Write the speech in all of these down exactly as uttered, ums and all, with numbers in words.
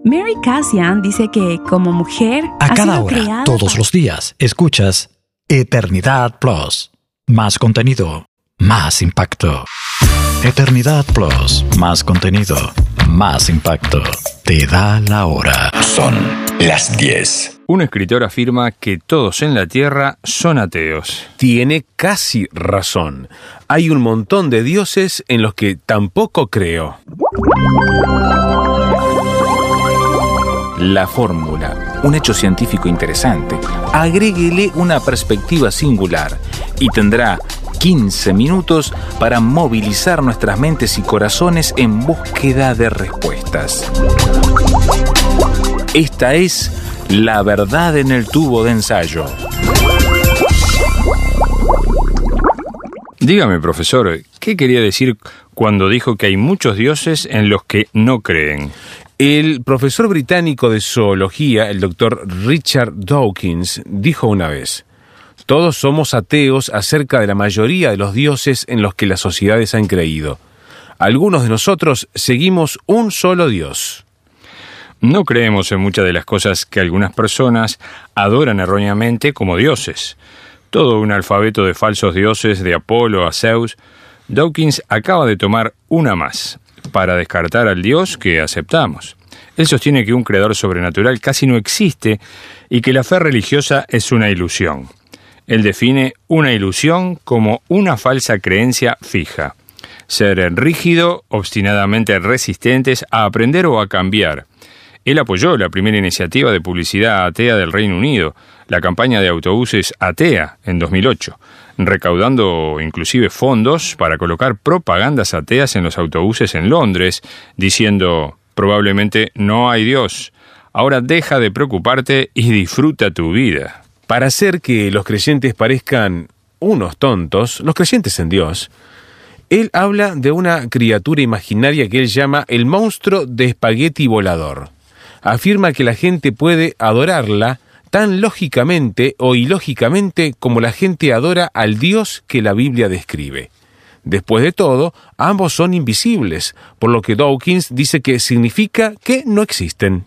Mary Cassian dice que como mujer A ha cada sido hora, creada todos para- los días, escuchas Eternidad Plus. Más contenido, más impacto. Eternidad Plus, más contenido, más impacto. Te da la hora. Son las diez. Un escritor afirma que todos en la Tierra son ateos. Tiene casi razón. Hay un montón de dioses en los que tampoco creo. La fórmula, un hecho científico interesante. Agréguele una perspectiva singular y tendrá quince minutos para movilizar nuestras mentes y corazones en búsqueda de respuestas. Esta es la verdad en el tubo de ensayo. Dígame, profesor, ¿qué quería decir cuando dijo que hay muchos dioses en los que no creen? El profesor británico de zoología, el doctor Richard Dawkins, dijo una vez: todos somos ateos acerca de la mayoría de los dioses en los que las sociedades han creído. Algunos de nosotros seguimos un solo Dios. No creemos en muchas de las cosas que algunas personas adoran erróneamente como dioses. Todo un alfabeto de falsos dioses, de Apolo a Zeus. Dawkins acaba de tomar una más, para descartar al Dios que aceptamos. Él sostiene que un creador sobrenatural casi no existe y que la fe religiosa es una ilusión. Él define una ilusión como una falsa creencia fija. Ser rígido, obstinadamente resistentes a aprender o a cambiar. Él apoyó la primera iniciativa de publicidad atea del Reino Unido, la campaña de autobuses atea en dos mil ocho, recaudando inclusive fondos para colocar propagandas ateas en los autobuses en Londres, diciendo: probablemente no hay Dios, ahora deja de preocuparte y disfruta tu vida. Para hacer que los creyentes parezcan unos tontos, los creyentes en Dios, él habla de una criatura imaginaria que él llama el monstruo de espagueti volador. Afirma que la gente puede adorarla tan lógicamente o ilógicamente como la gente adora al Dios que la Biblia describe. Después de todo, ambos son invisibles, por lo que Dawkins dice que significa que no existen.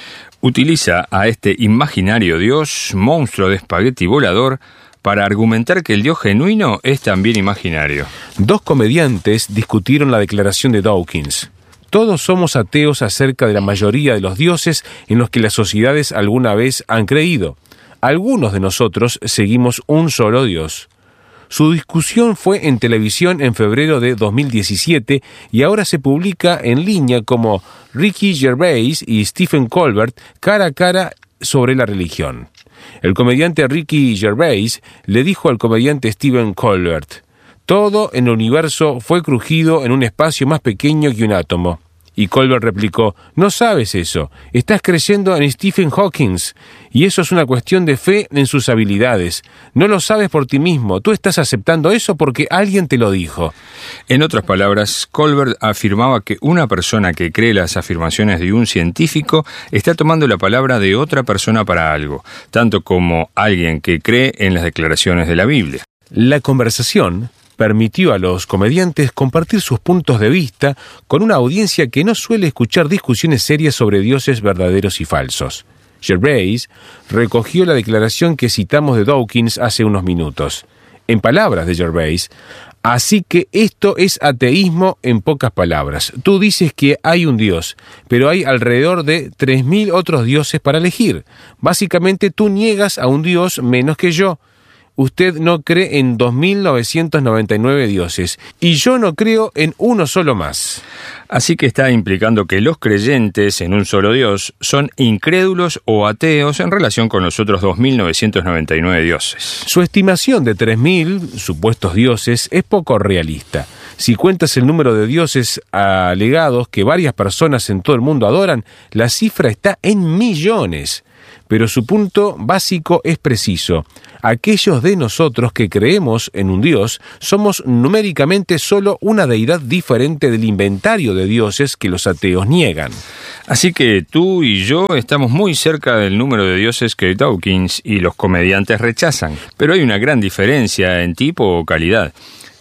Utiliza a este imaginario Dios, monstruo de espagueti volador, para argumentar que el Dios genuino es también imaginario. Dos comediantes discutieron la declaración de Dawkins. Todos somos ateos acerca de la mayoría de los dioses en los que las sociedades alguna vez han creído. Algunos de nosotros seguimos un solo Dios. Su discusión fue en televisión en febrero de dos mil diecisiete y ahora se publica en línea como Ricky Gervais y Stephen Colbert cara a cara sobre la religión. El comediante Ricky Gervais le dijo al comediante Stephen Colbert: todo en el universo fue crujido en un espacio más pequeño que un átomo. Y Colbert replicó: no sabes eso, estás creyendo en Stephen Hawking, y eso es una cuestión de fe en sus habilidades. No lo sabes por ti mismo, tú estás aceptando eso porque alguien te lo dijo. En otras palabras, Colbert afirmaba que una persona que cree las afirmaciones de un científico está tomando la palabra de otra persona para algo, tanto como alguien que cree en las declaraciones de la Biblia. La conversación permitió a los comediantes compartir sus puntos de vista con una audiencia que no suele escuchar discusiones serias sobre dioses verdaderos y falsos. Gervais recogió la declaración que citamos de Dawkins hace unos minutos. En palabras de Gervais: así que esto es ateísmo en pocas palabras. Tú dices que hay un Dios, pero hay alrededor de tres mil otros dioses para elegir. Básicamente tú niegas a un Dios menos que yo. Usted no cree en dos mil novecientos noventa y nueve dioses, y yo no creo en uno solo más. Así que está implicando que los creyentes en un solo Dios son incrédulos o ateos en relación con los otros dos mil novecientos noventa y nueve dioses. Su estimación de tres mil supuestos dioses es poco realista. Si cuentas el número de dioses alegados que varias personas en todo el mundo adoran, la cifra está en millones. Pero su punto básico es preciso. Aquellos de nosotros que creemos en un Dios somos numéricamente solo una deidad diferente del inventario de dioses que los ateos niegan. Así que tú y yo estamos muy cerca del número de dioses que Dawkins y los comediantes rechazan. Pero hay una gran diferencia en tipo o calidad.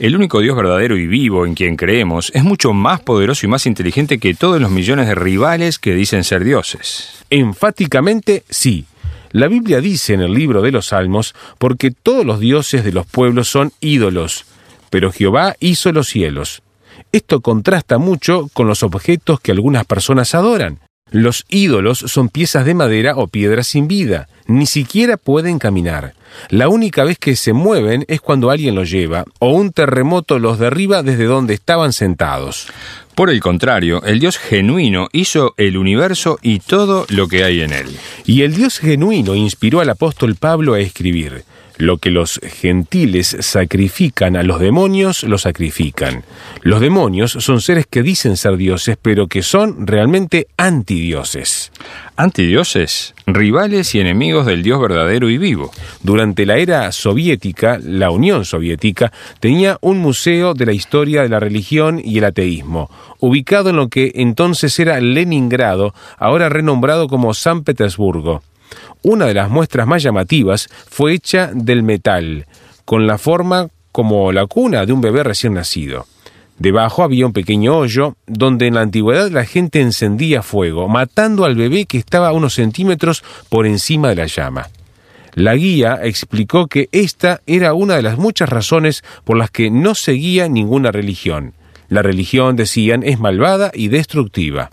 El único Dios verdadero y vivo en quien creemos es mucho más poderoso y más inteligente que todos los millones de rivales que dicen ser dioses. Enfáticamente, sí. La Biblia dice en el libro de los Salmos, porque todos los dioses de los pueblos son ídolos, pero Jehová hizo los cielos. Esto contrasta mucho con los objetos que algunas personas adoran. Los ídolos son piezas de madera o piedras sin vida, ni siquiera pueden caminar. La única vez que se mueven es cuando alguien los lleva, o un terremoto los derriba desde donde estaban sentados. Por el contrario, el Dios genuino hizo el universo y todo lo que hay en él. Y el Dios genuino inspiró al apóstol Pablo a escribir: lo que los gentiles sacrifican a los demonios, lo sacrifican. Los demonios son seres que dicen ser dioses, pero que son realmente antidioses. Antidioses, rivales y enemigos del Dios verdadero y vivo. Durante la era soviética, la Unión Soviética tenía un museo de la historia de la religión y el ateísmo, ubicado en lo que entonces era Leningrado, ahora renombrado como San Petersburgo. Una de las muestras más llamativas fue hecha del metal, con la forma como la cuna de un bebé recién nacido. Debajo había un pequeño hoyo donde en la antigüedad la gente encendía fuego, matando al bebé que estaba a unos centímetros por encima de la llama. La guía explicó que esta era una de las muchas razones por las que no seguía ninguna religión. La religión, decían, es malvada y destructiva.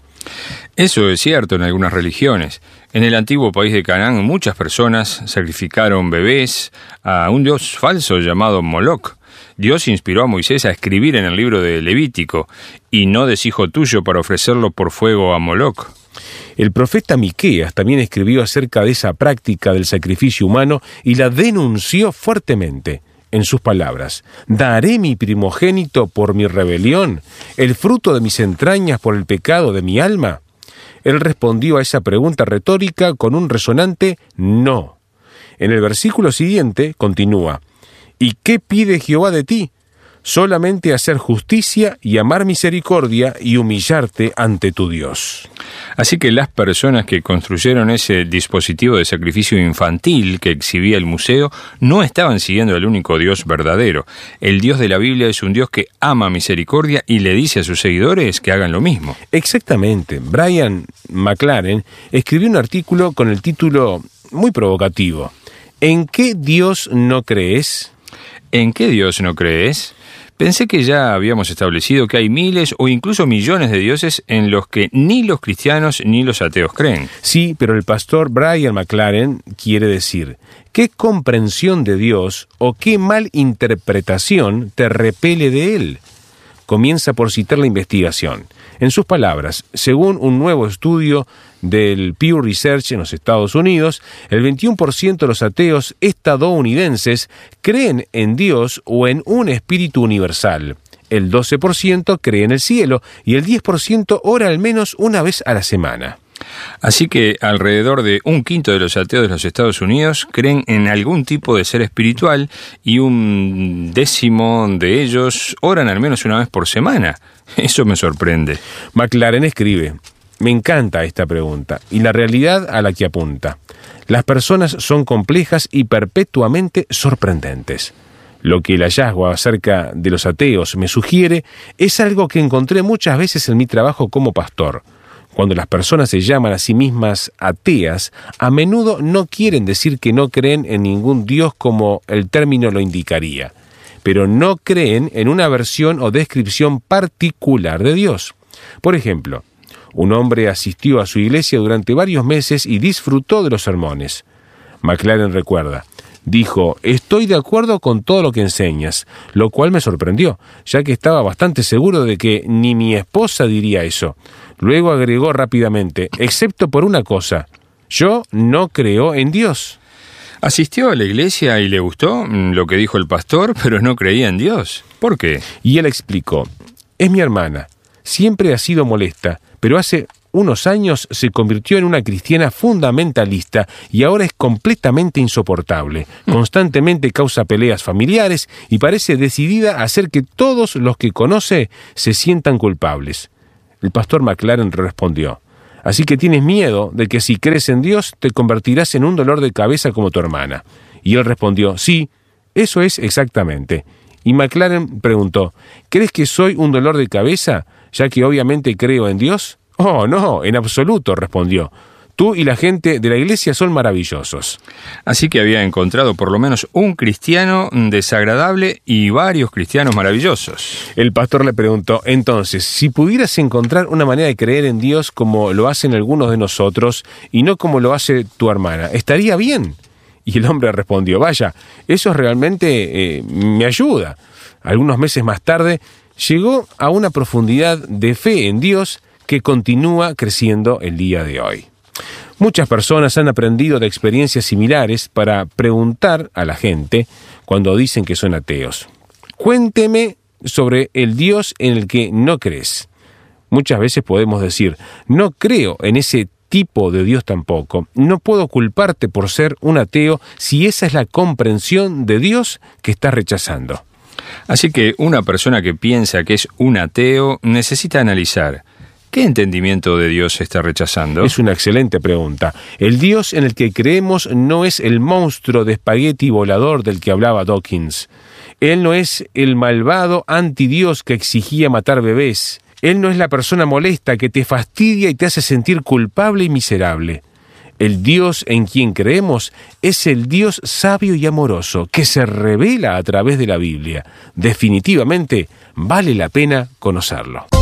Eso es cierto en algunas religiones. En el antiguo país de Canaán, muchas personas sacrificaron bebés a un dios falso llamado Moloc. Dios inspiró a Moisés a escribir en el libro de Levítico: y no des hijo tuyo para ofrecerlo por fuego a Moloc. El profeta Miqueas también escribió acerca de esa práctica del sacrificio humano y la denunció fuertemente. En sus palabras: ¿daré mi primogénito por mi rebelión, el fruto de mis entrañas por el pecado de mi alma? Él respondió a esa pregunta retórica con un resonante no. En el versículo siguiente continúa: ¿y qué pide Jehová de ti? Solamente hacer justicia y amar misericordia y humillarte ante tu Dios. Así que las personas que construyeron ese dispositivo de sacrificio infantil que exhibía el museo no estaban siguiendo al único Dios verdadero. El Dios de la Biblia es un Dios que ama misericordia y le dice a sus seguidores que hagan lo mismo. Exactamente. Brian McLaren escribió un artículo con el título muy provocativo: ¿en qué Dios no crees? ¿En qué Dios no crees? Pensé que ya habíamos establecido que hay miles o incluso millones de dioses en los que ni los cristianos ni los ateos creen. Sí, pero el pastor Brian McLaren quiere decir: ¿qué comprensión de Dios o qué mal interpretación te repele de Él? Comienza por citar la investigación. En sus palabras, según un nuevo estudio del Pew Research en los Estados Unidos, el veintiuno por ciento de los ateos estadounidenses creen en Dios o en un espíritu universal. El doce por ciento cree en el cielo y el diez por ciento ora al menos una vez a la semana. Así que alrededor de un quinto de los ateos de los Estados Unidos creen en algún tipo de ser espiritual y un décimo de ellos oran al menos una vez por semana. Eso me sorprende. McLaren escribe: me encanta esta pregunta y la realidad a la que apunta. Las personas son complejas y perpetuamente sorprendentes. Lo que el hallazgo acerca de los ateos me sugiere es algo que encontré muchas veces en mi trabajo como pastor. Cuando las personas se llaman a sí mismas ateas, a menudo no quieren decir que no creen en ningún Dios como el término lo indicaría, pero no creen en una versión o descripción particular de Dios. Por ejemplo, un hombre asistió a su iglesia durante varios meses y disfrutó de los sermones. McLaren recuerda: dijo, estoy de acuerdo con todo lo que enseñas, lo cual me sorprendió, ya que estaba bastante seguro de que ni mi esposa diría eso. Luego agregó rápidamente, excepto por una cosa: yo no creo en Dios. Asistió a la iglesia y le gustó lo que dijo el pastor, pero no creía en Dios. ¿Por qué? Y él explicó: es mi hermana, siempre ha sido molesta, pero hace unos años se convirtió en una cristiana fundamentalista y ahora es completamente insoportable. Constantemente causa peleas familiares y parece decidida a hacer que todos los que conoce se sientan culpables. El pastor McLaren respondió: así que tienes miedo de que si crees en Dios te convertirás en un dolor de cabeza como tu hermana. Y él respondió: sí, eso es exactamente. Y McLaren preguntó, ¿crees que soy un dolor de cabeza, ya que obviamente creo en Dios? Oh, no, en absoluto, respondió. Tú y la gente de la iglesia son maravillosos. Así que había encontrado por lo menos un cristiano desagradable y varios cristianos maravillosos. El pastor le preguntó, entonces, si pudieras encontrar una manera de creer en Dios como lo hacen algunos de nosotros y no como lo hace tu hermana, ¿estaría bien? Y el hombre respondió, vaya, eso realmente eh, me ayuda. Algunos meses más tarde, llegó a una profundidad de fe en Dios que continúa creciendo el día de hoy. Muchas personas han aprendido de experiencias similares para preguntar a la gente cuando dicen que son ateos. Cuénteme sobre el Dios en el que no crees. Muchas veces podemos decir, no creo en ese tipo de Dios tampoco. No puedo culparte por ser un ateo si esa es la comprensión de Dios que estás rechazando. Así que una persona que piensa que es un ateo necesita analizar, ¿qué entendimiento de Dios está rechazando? Es una excelente pregunta. El Dios en el que creemos no es el monstruo de espagueti volador del que hablaba Dawkins. Él no es el malvado antidios que exigía matar bebés. Él no es la persona molesta que te fastidia y te hace sentir culpable y miserable. El Dios en quien creemos es el Dios sabio y amoroso que se revela a través de la Biblia. Definitivamente vale la pena conocerlo.